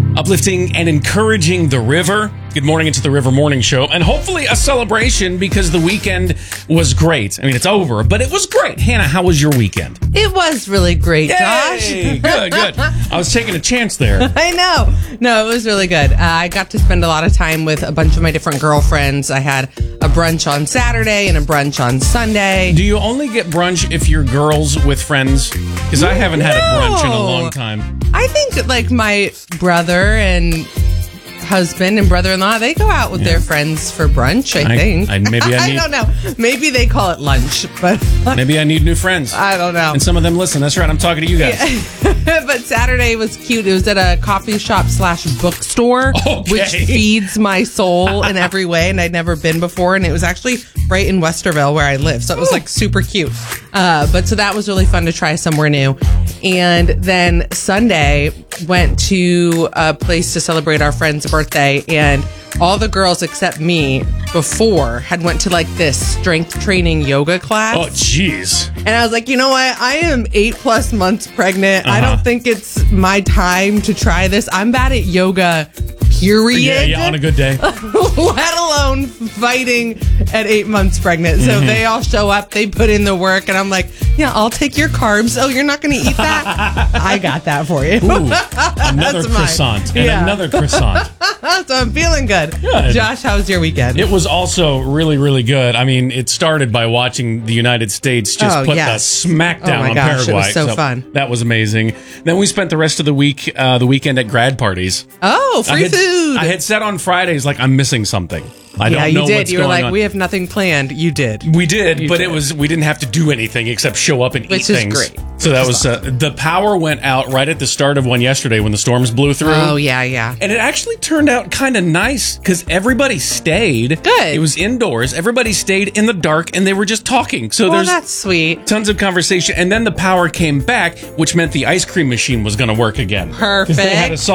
Uplifting and encouraging the river. Good morning, it's the River Morning Show. And hopefully a celebration because the weekend was great. I mean, it's over, but it was great. Hannah, how was your weekend? It was really great, Josh. Yay! Good. I was taking a chance there. I know. No, it was really good. I got to spend a lot of time with a bunch of my different girlfriends. I had a brunch on Saturday and a brunch on Sunday. Do you only get brunch if you're girls with friends? Because I haven't had a brunch in a long time. I think like my brother and husband and brother-in-law, they go out with their friends for brunch, I think. I don't know. Maybe they call it lunch, but maybe I need new friends. I don't know. And some of them listen. That's right. I'm talking to you guys. Yeah. But Saturday was cute. It was at a coffee shop / bookstore, which feeds my soul in every way. And I'd never been before. And it was actually right in Westerville where I live. So it was like super cute. But so that was really fun to try somewhere new. And then Sunday went to a place to celebrate our friend's birthday, and all the girls except me before had went to like this strength training yoga class. Oh, jeez. And I was like, you know what? I am 8+ months pregnant. I don't think it's my time to try this. I'm bad at yoga, period. Yeah, on a good day. Let alone fighting at 8 months pregnant. So they all show up, they put in the work, and I'm like, yeah, I'll take your carbs. Oh, you're not going to eat that? I got that for you. Ooh, another croissant and another croissant. So I'm feeling good. Josh, how was your weekend? It was also really, really good. I mean, it started by watching the United States just put the smackdown on Paraguay. It was so fun. That was amazing. Then we spent the rest of the weekend at grad parties. Oh, free food. I had said on Fridays, like, I'm missing something. I don't know what's going on. You were like, we have nothing planned. You did. We did, we didn't have to do anything except show up and eat things. Which is great. So that was, the power went out right at the start of one yesterday when the storms blew through. Oh, yeah. And it actually turned out kind of nice because everybody stayed. Good. It was indoors. Everybody stayed in the dark and they were just talking. So there's that's sweet. Tons of conversation. And then the power came back, which meant the ice cream machine was going to work again. Perfect. They had a